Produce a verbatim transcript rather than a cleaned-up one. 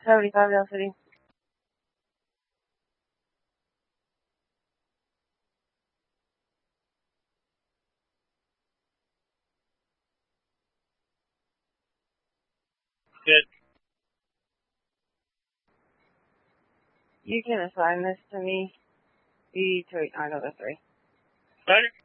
seventy-five Dell City. Good. You can assign this to me. B two eight nine oh three. Better?